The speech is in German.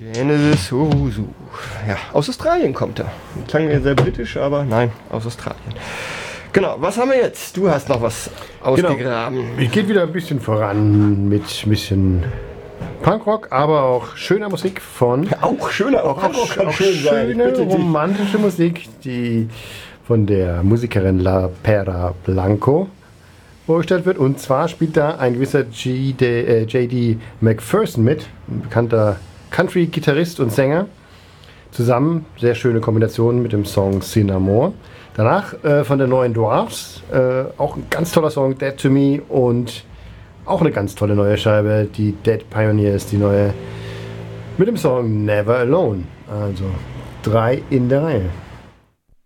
Genesis Owusu. Ja, aus Australien kommt er. Klang ja sehr britisch, aber nein, aus Australien. Genau, was haben wir jetzt? Du hast noch was ausgegraben. Genau. Ich gehe wieder ein bisschen voran mit ein bisschen Punkrock, aber auch schöner Musik von... Auch schöner, auch Punkrock kann schön sein. Schöne, romantische Musik, die von der Musikerin La Pera Blanco vorgestellt wird. Und zwar spielt da ein gewisser J.D. McPherson mit, ein bekannter Country-Gitarrist und Sänger. Zusammen, sehr schöne Kombination mit dem Song Cinnamon. Danach von der neuen Dwarfs, auch ein ganz toller Song, Dead to Me, und auch eine ganz tolle neue Scheibe, die Dead Pioneers, die neue, mit dem Song Never Alone. Also 3 in der Reihe.